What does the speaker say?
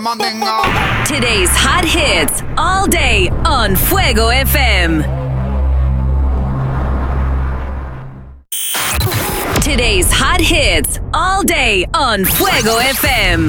Today's hot hits all day on Fuego FM. Today's hot hits all day on Fuego FM.